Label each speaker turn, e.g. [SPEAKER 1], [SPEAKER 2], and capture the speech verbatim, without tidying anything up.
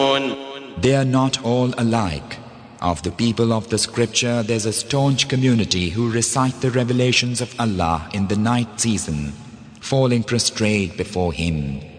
[SPEAKER 1] They are not all alike. Of the people of the scripture, there's a staunch community who recite the revelations of Allah in the night season, falling prostrate before Him